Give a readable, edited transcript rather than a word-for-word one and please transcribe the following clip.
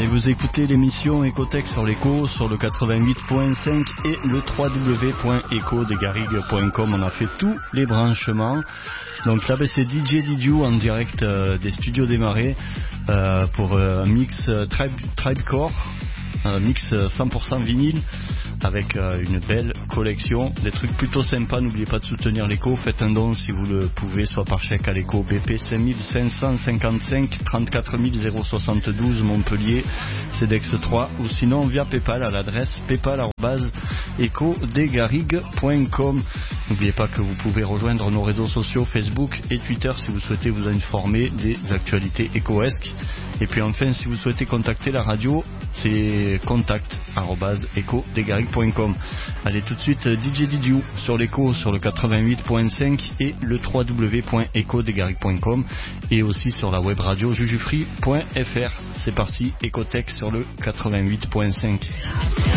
Et vous écoutez l'émission Ecotech sur l'Eco, sur le 88.5 et le www.ecodesgarrigues.com. On a fait tous les branchements. Donc là, c'est DJ Didiou en direct des studios des Marais pour un mix Tribecore, un mix 100% vinyle avec une belle collection, des trucs plutôt sympas. N'oubliez pas de soutenir l'Eco, faites un don si vous le pouvez, soit par chèque à l'Eco, BP 5555 34 072 Montpellier, CEDEX 3, ou sinon via Paypal à l'adresse paypal@ecodesgarrigues.com. N'oubliez pas que vous pouvez rejoindre nos réseaux sociaux Facebook et Twitter si vous souhaitez vous informer des actualités écoesques. Et puis enfin, si vous souhaitez contacter la radio, c'est contact@ecodesgarrigues.com. Allez, tout de suite DJ Didiou sur l'Eco, sur le 88.5 et le www.ecodesgarrigues.com, et aussi sur la web radio jujufree.fr. C'est parti, Ecotech sur le 88.5.